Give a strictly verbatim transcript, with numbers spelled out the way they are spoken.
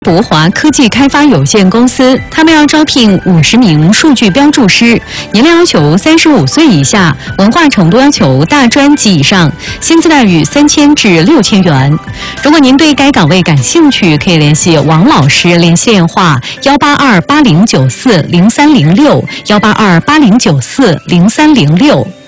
博华科技开发有限公司，他们要招聘五十名数据标注师，年龄要求三十五岁以下，文化程度要求大专及以上，薪资待遇三千至六千元。如果您对该岗位感兴趣，可以联系王老师，联系电话幺八二八零九四零三零六幺八二八零九四零三零六。